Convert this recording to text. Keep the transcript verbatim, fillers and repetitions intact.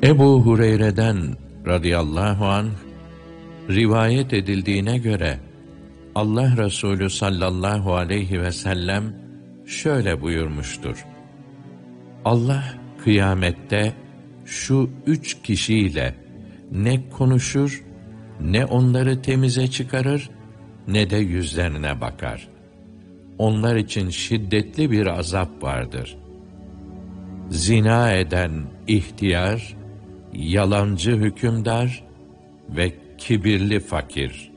Ebu Hureyre'den radıyallahu anh rivayet edildiğine göre Allah Resulü sallallahu aleyhi ve sellem şöyle buyurmuştur: Allah kıyamette şu üç kişiyle ne konuşur, ne onları temize çıkarır, ne de yüzlerine bakar. Onlar için şiddetli bir azap vardır. Zina eden ihtiyar, yalancı hükümdar ve kibirli fakir.